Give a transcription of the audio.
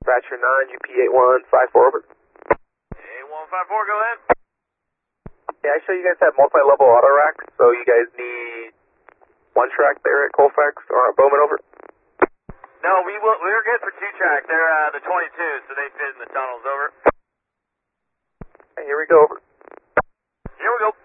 Dispatcher 9, UP8154, over. 8154, go ahead. Yeah, I show you guys have multi-level auto racks, so you guys need one track there at Colfax or at Bowman, over. No, we're good for 2 track. They're the 22, so they fit in the tunnels, over. Hey, here we go, over. Here we go.